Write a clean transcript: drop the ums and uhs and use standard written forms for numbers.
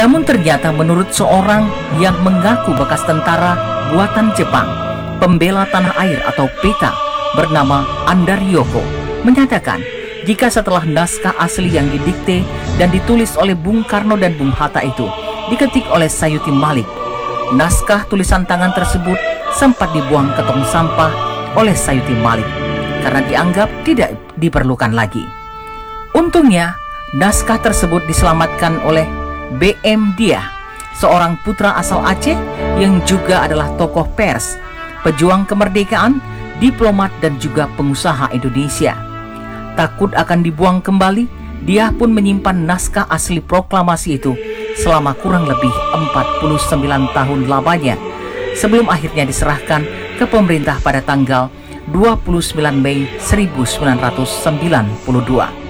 Namun ternyata menurut seorang yang mengaku bekas tentara buatan Jepang, pembela tanah air atau PETA bernama Andaryoko, menyatakan jika setelah naskah asli yang didikte dan ditulis oleh Bung Karno dan Bung Hatta itu diketik oleh Sayuti Malik, naskah tulisan tangan tersebut sempat dibuang ke tong sampah oleh Sayuti Malik karena dianggap tidak diperlukan lagi. Untungnya, naskah tersebut diselamatkan oleh B.M. Diah, seorang putra asal Aceh yang juga adalah tokoh pers, pejuang kemerdekaan, diplomat dan juga pengusaha Indonesia. Takut akan dibuang kembali, dia pun menyimpan naskah asli proklamasi itu selama kurang lebih 49 tahun lamanya, sebelum akhirnya diserahkan ke pemerintah pada tanggal 29 Mei 1992.